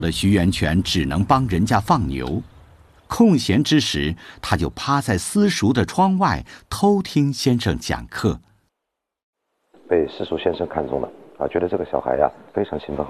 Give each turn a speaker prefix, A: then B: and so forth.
A: 了徐源泉只能帮人家放牛，空闲之时，他就趴在私塾的窗外偷听先生讲课。
B: 被私塾先生看中了啊，觉得这个小孩呀非常勤奋好